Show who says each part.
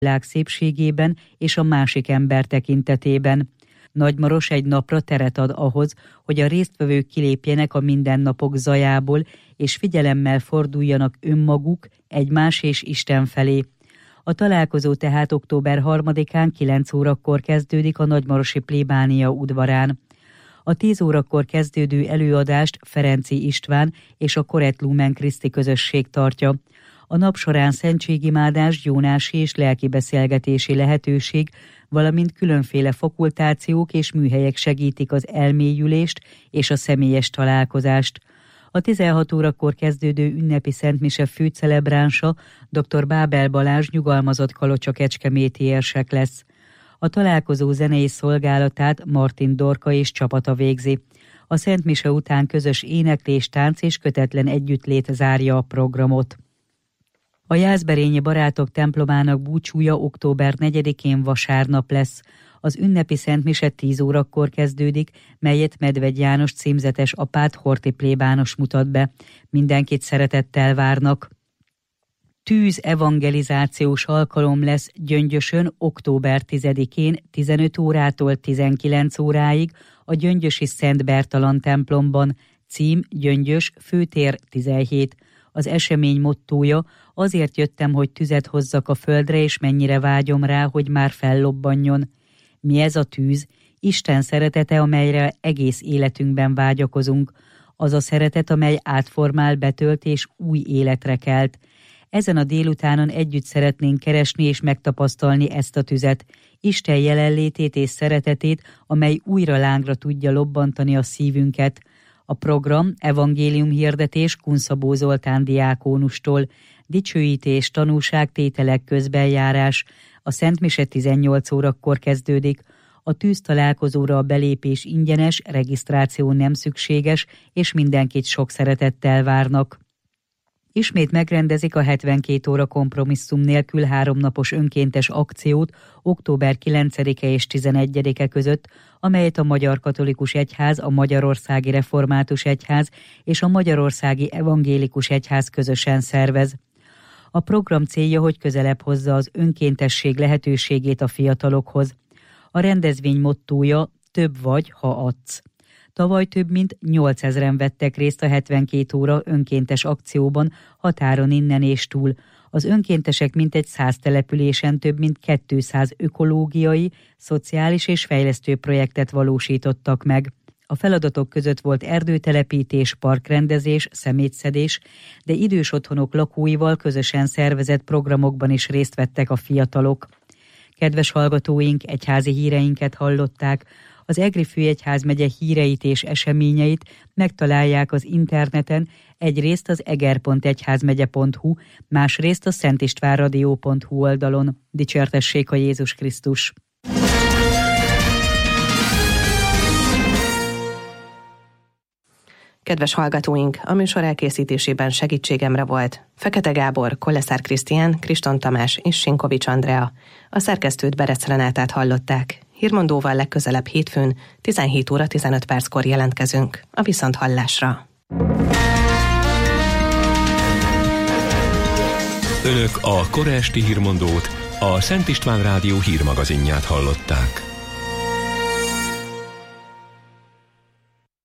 Speaker 1: világ szépségében és a másik ember tekintetében. Nagymaros egy napra teret ad ahhoz, hogy a résztvevők kilépjenek a mindennapok zajából, és figyelemmel forduljanak önmaguk, egymás és Isten felé. A találkozó tehát október 3-án 9 órakor kezdődik a nagymarosi plébánia udvarán. A 10 órakor kezdődő előadást Ferenczy István és a Corette Lumen Christi közösség tartja. A nap során szentségimádás, gyónási és lelkibeszélgetési lehetőség, valamint különféle fakultációk és műhelyek segítik az elmélyülést és a személyes találkozást. A 16 órakor kezdődő ünnepi szentmise főcelebránsa dr. Bábel Balázs nyugalmazott kalocsa kecskeméti érsek lesz. A találkozó zenei szolgálatát Martin Dorka és csapata végzi. A szentmise után közös éneklés, tánc és kötetlen együttlét zárja a programot. A Jászberényi Barátok templomának búcsúja október 4-én vasárnap lesz. Az ünnepi szentmise 10 órakor kezdődik, melyet Medvegy János címzetes apát Horthy plébános mutat be. Mindenkit szeretettel várnak. Tűz evangelizációs alkalom lesz Gyöngyösön október 10-én 15 órától 19 óráig a gyöngyösi Szent Bertalan templomban. Cím Gyöngyös, főtér 17. Az esemény mottója: azért jöttem, hogy tüzet hozzak a földre, és mennyire vágyom rá, hogy már fellobbanjon. Mi ez a tűz? Isten szeretete, amelyre egész életünkben vágyakozunk. Az a szeretet, amely átformál, betölt és új életre kelt. Ezen a délutánon együtt szeretnénk keresni és megtapasztalni ezt a tüzet, Isten jelenlétét és szeretetét, amely újra lángra tudja lobbantani a szívünket. A program evangéliumhirdetés Kunszabó Zoltán diákónustól, dicsőítés, tanúságtételek, közbenjárás. A szentmise 18 órakor kezdődik. A tűztalálkozóra a belépés ingyenes, regisztráció nem szükséges, és mindenkit sok szeretettel várnak. Ismét megrendezik a 72 óra kompromisszum nélkül 3 napos önkéntes akciót október 9-e és 11-e között, amelyet a Magyar Katolikus Egyház, a Magyarországi Református Egyház és a Magyarországi Evangélikus Egyház közösen szervez. A program célja, hogy közelebb hozza az önkéntesség lehetőségét a fiatalokhoz. A rendezvény mottója: több vagy, ha adsz. Tavaly több mint 8000-en vettek részt a 72 óra önkéntes akcióban határon innen és túl. Az önkéntesek mintegy 100 településen több mint 200 ökológiai, szociális és fejlesztő projektet valósítottak meg. A feladatok között volt erdőtelepítés, parkrendezés, szemétszedés, de idős otthonok lakóival közösen szervezett programokban is részt vettek a fiatalok. Kedves hallgatóink, egyházi híreinket hallották. Az Egri Főegyházmegye híreit és eseményeit megtalálják az interneten, egyrészt az eger.egyházmegye.hu, másrészt a szentistvánradio.hu oldalon. Dicsértessék a Jézus Krisztus!
Speaker 2: Kedves hallgatóink, a műsor elkészítésében segítségemre volt Fekete Gábor, Koleszár Krisztián, Kriston Tamás és Sinkovics Andrea. A szerkesztőt Berec Renátát hallották. Hírmondóval legközelebb hétfőn 17 óra 15 perckor jelentkezünk. A viszonthallásra.
Speaker 3: Önök a kora esti hírmondót, a Szent István Rádió hírmagazinját hallották.